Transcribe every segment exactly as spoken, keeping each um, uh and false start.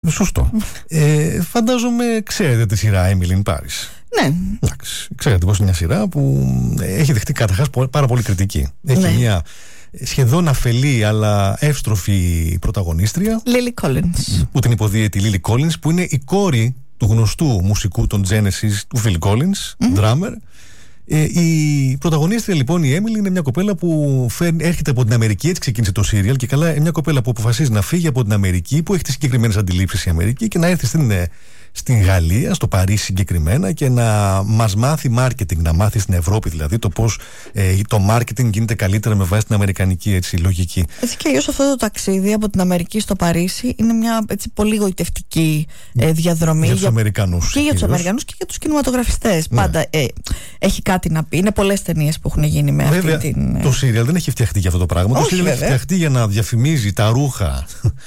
Σωστό. ε, φαντάζομαι ξέρετε τη σειρά Emily in Paris. Ναι. Εντάξει, ξέρετε πως είναι μια σειρά που έχει δεχτεί καταρχάς πάρα πολύ κριτική. Έχει ναι. μια σχεδόν αφελή αλλά εύστροφη πρωταγωνίστρια, Lily Collins, που την υποδίεται η Lily Collins, που είναι η κόρη του γνωστού μουσικού των Genesis, του Phil Collins, mm-hmm. drummer. Ε, η πρωταγωνίστρια λοιπόν, η Emily, είναι μια κοπέλα που φέρνει, έρχεται από την Αμερική, έτσι ξεκίνησε το σύριαλ, και καλά μια κοπέλα που αποφασίζει να φύγει από την Αμερική, που έχει τις συγκεκριμένες αντιλήψεις η Αμερική, και να έρθει στην, στην Γαλλία, στο Παρίσι συγκεκριμένα, και να μας μάθει marketing, να μάθει στην Ευρώπη δηλαδή το πώς ε, το marketing γίνεται καλύτερα με βάση την αμερικανική έτσι, λογική. Έτσι και αλλιώς αυτό το ταξίδι από την Αμερική στο Παρίσι είναι μια έτσι, πολύ γοητευτική ε, διαδρομή για τους Αμερικανούς. Και για τους Αμερικανούς και για τους κινηματογραφιστές. Ναι. Πάντα ε, έχει κάτι να πει. Είναι πολλές ταινίες που έχουν γίνει με βέβαια, αυτή την. Το σύριαλ δεν έχει φτιαχτεί για αυτό το πράγμα. Όχι, το σύριαλ έχει φτιαχτεί για να διαφημίζει τα ρούχα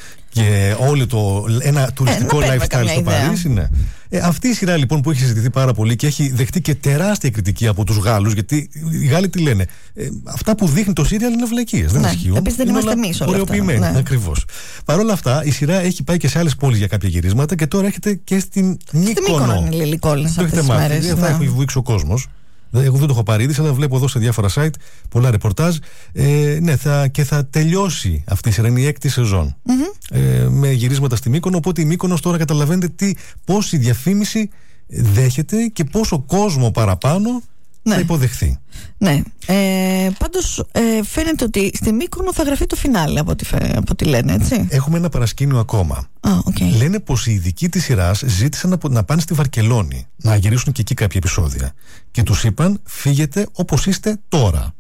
και όλο το ένα τουριστικό ε, lifestyle στο Παρίσι. Ναι. Ε, αυτή η σειρά λοιπόν που έχει συζητηθεί πάρα πολύ και έχει δεχτεί και τεράστια κριτική από τους Γάλλους, γιατί οι Γάλλοι τι λένε, ε, αυτά που δείχνει το σύριαλ είναι βλακίες, δεν ναι, ισχύουν. Επίσης δεν είμαστε εμείς όλα αυτά. Ναι. Ακριβώς. Παρ' όλα αυτά η σειρά έχει πάει και σε άλλες πόλεις για κάποια γυρίσματα και τώρα έρχεται και στην Μύκονο. Στην Mύκονο είναι Lily Collins αυτές τις μέρες. Δεν θα έχει βουήξει ο κόσμος. Εγώ δεν το έχω πάρει είδηση, αλλά βλέπω εδώ σε διάφορα site πολλά ρεπορτάζ. Ε, ναι, θα, και θα τελειώσει αυτή η σειρά, είναι η έκτη σεζόν. Mm-hmm. Ε, με γυρίσματα στη Μύκονο. Οπότε η Μύκονος τώρα καταλαβαίνετε τι, πόση διαφήμιση δέχεται και πόσο κόσμο παραπάνω ναι. θα υποδεχθεί. Ναι. Ε, πάντως ε, φαίνεται ότι στη Μύκονο θα γραφεί το φινάλε από ό,τι, από ό,τι λένε, έτσι. Έχουμε ένα παρασκήνιο ακόμα. Ah, okay. Λένε πως οι ειδικοί της σειράς ζήτησαν να, να πάνε στη Βαρκελόνη να γυρίσουν και εκεί κάποια επεισόδια. Και τους είπαν φύγετε όπως είστε τώρα.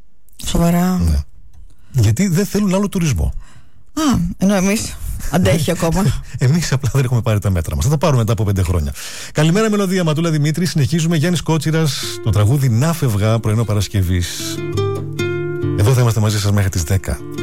Σοβαρά. Ναι. Γιατί δεν θέλουν άλλο τουρισμό. Α, ενώ εμείς αντέχει ακόμα. Εμείς απλά δεν έχουμε πάρει τα μέτρα μας. Θα τα πάρουμε μετά από πέντε χρόνια. Καλημέρα μελωδία, Ματούλα Δημήτρη. Συνεχίζουμε. Γιάννης Κότσιρας, το τραγούδι Να φευγά, πρωινό Παρασκευής. Εδώ θα είμαστε μαζί σας μέχρι τις δέκα.